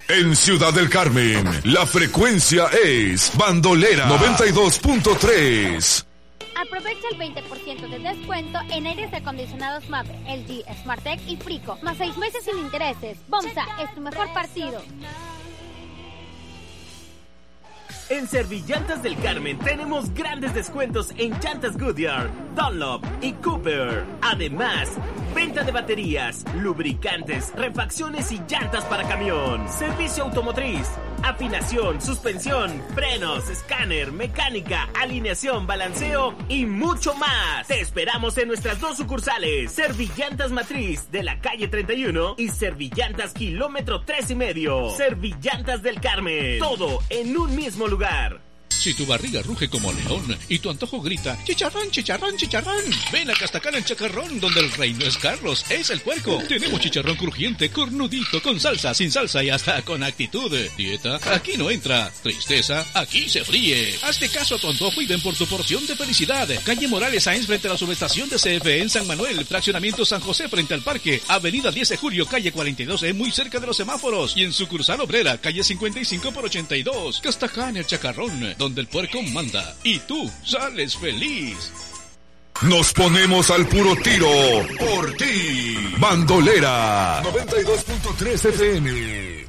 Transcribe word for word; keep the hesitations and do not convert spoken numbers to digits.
En Ciudad del Carmen, la frecuencia es Bandolera noventa y dos punto tres. Aprovecha el veinte por ciento de descuento en aires acondicionados Mave, L G, Smartec y Frico, más seis meses sin intereses. Bomsa es tu mejor partido. En Servillantas del Carmen tenemos grandes descuentos en llantas Goodyear, Dunlop y Cooper. Además, venta de baterías, lubricantes, refacciones y llantas para camión. Servicio automotriz, afinación, suspensión, frenos, escáner, mecánica, alineación, balanceo y mucho más. Te esperamos en nuestras dos sucursales, Servillantas Matriz de la calle treinta y uno y Servillantas Kilómetro tres y medio. Servillantas del Carmen, todo en un mismo lugar. lugar. Si tu barriga ruge como león y tu antojo grita chicharrón, chicharrón, chicharrón, ven a Castacán el Chacarrón, donde el rey no es Carlos, es el puerco. Tenemos chicharrón crujiente, cornudito, con salsa, sin salsa y hasta con actitud. Dieta, aquí no entra. Tristeza, aquí se fríe. Hazte caso a tu antojo y ven por tu porción de felicidad. Calle Morales Sáenz frente a la subestación de C F E en San Manuel, fraccionamiento San José frente al parque, avenida diez de julio, calle cuarenta y dos E, muy cerca de los semáforos, y en sucursal obrera, calle cincuenta y cinco por ochenta y dos. Castacán el Chacarrón, donde el puerco manda y tú sales feliz. Nos ponemos al puro tiro por ti. Bandolera noventa y dos punto tres F M.